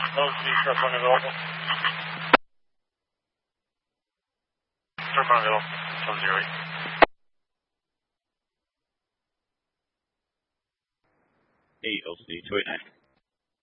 LC, turf unavailable. Turf unavailable, 708. Hey, LC 289.